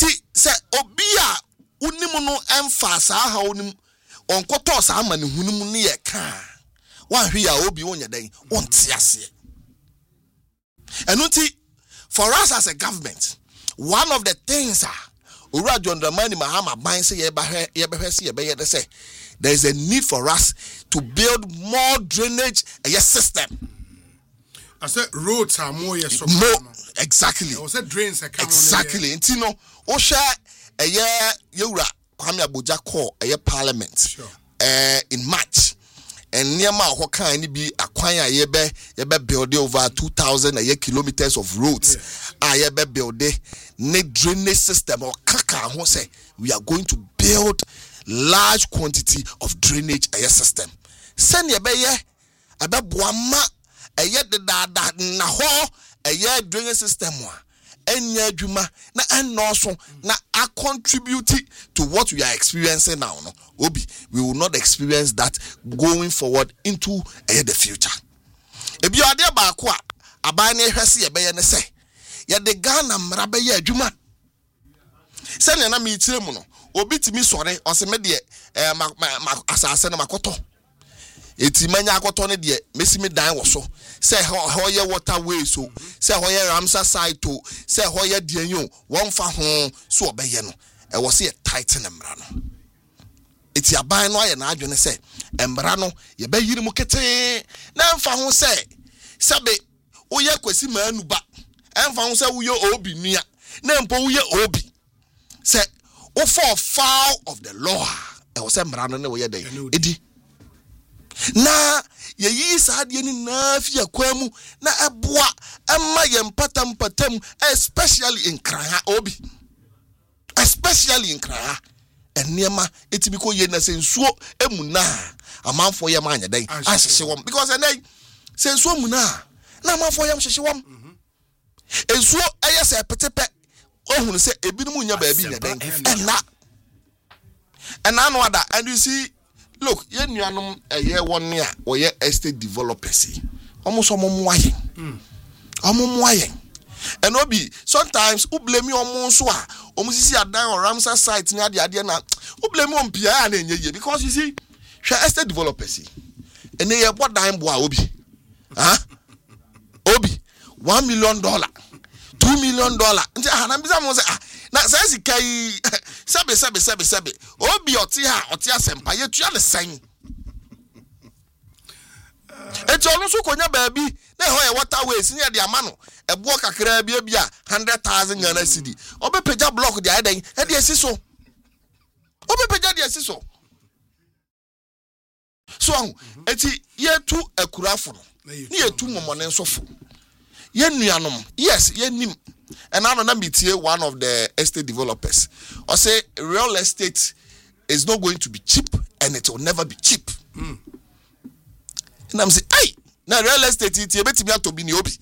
enti se obi a unim no emfa saa ha onim onkoto saa ma ne hunum ne ye ka wan hwe ya obi wonya dan onte ase enunti for us as a government one of the things Ura John Dramani Mahama ban say say there is a need for us to build more drainage system. I said roads are more exactly. I said drains are exactly. Intino Osha Yura Kwame Abuja call parliament in March. And near my can be acquire yebe build over 2,000 kilometers of roads. I build net drainage system or kaka who say we are going to build large quantity of drainage system. Send ye beye abe boama the na ho drainage system wa enya adwuma na enoso na a contribute to what we are experiencing now no obi we will not experience that going forward into the future ebi ade ba ko aban na hwese ye beye ne se ye de Ghana mra beye adwuma se ne na mi tiremu no obi timi sore o se me de asase na makoto eti manya akoto ne de mesimi dan wo so say hoye waterway so say hoye Ramsar site to say hoye dianyo won fa ho so obeye no e wo se tighten emra no eti aban no aye na adwene say emra no ye ba yiri mu kete na mfa ho say sabe oye kwasi manu ba emfa ho say uyo obi nua na mpo uye obi say o for foul of the law e wo say emra no ne wo ye dey edi na ye yi saade ni na fia kwamu na eboa emma ye mpatam especially in Kran obi especially in Kran enema etimi ko ye na sensuo emuna amanfo ye ma anya dan ahyehe wom because enai sensuo muna na amanfo ye mhyehe wom ensuo eye se petepe ohunu se ebinum nya ba bi nya dan ena no ada and you see look, ye nuanom eye won ya oye estate developers. Almost omomwaye. Omomwaye. And obi sometimes u blame you on so a omusisi adan or Ramsar site ni ade na u blame on pia na enye because you see she estate developers. And ye bodan boa obi. Obi $1 million, $2 million. Nti anambisa mo say na say kai sebe obi oti asempa ye tua le sen eti onu so konya baabi na ho ye waterways ni de amano ebo kakra bia 100,000 Ghana cedi obepeja block de adan e de asiso obepeja de asiso so eti ye tu akurafo no ni ye tu momone nsofo ye nuanom yes ye nim. And I don't know one of the estate developers. I say real estate is not going to be cheap and it will never be cheap. And I'm saying, hey, now real estate it's a bit to be obi.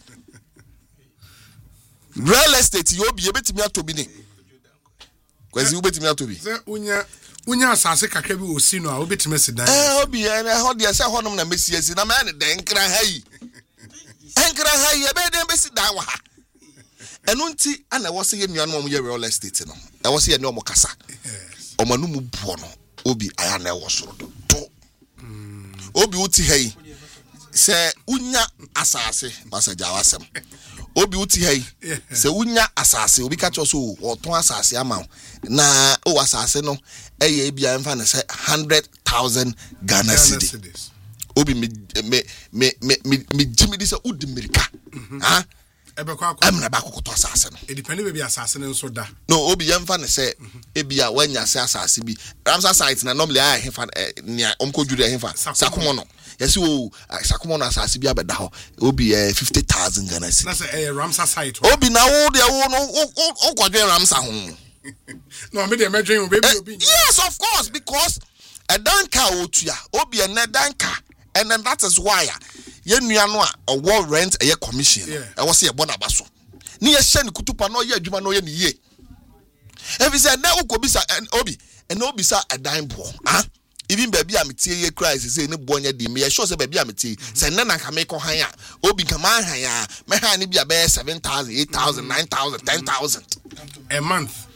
Real estate you be a bit to be. Because you bet me to be. Unya asase kakra bi osi no a obetime se dan. Obi and how dey say honum na mesiasi na man de nkra hayi. Nkra hayi e be den besi dan wa ha. Enunti ana wo se ye nuanom ye real estate no e wo se ye ne omo kasa omanu mu buo no obi aya na e wo soro do obi uti hei se unya asase masaja wasem obi uti hei se unya asase obi ka cho so oton asase ama na o asase no eye bia mfa na say 100,000 Ghana cedis obi me jimi dis udi America I'm not back to assassin. It depends on the assassin and so that. No, Obi Yamfan say, Ebia, when you say assassin, Ramsar sites, and normally I have near Uncle Judah Hinfa, Sakumono. Yes, you Sakumono assassin, but now Obi 50,000 Ghana. That's a Ramsar site. Obi now, they own Ramsar home. No, I mean, imagine baby. Yes, of course, because a danka otuya, Obi and a danka, and then that is why. Ye nuano a war rent a commission. I was here bonabaso. Ni ye shen kutupa no ye adwuma no ye ni ye. If he said na ukobisa and obi sa a dime bo. Even baby amiti ye cries say ne bonya di me sure say baby amiti say na ka make hanya obi kama hanya me ha ni bia be 7,000 8,000 9,000 10,000 a month.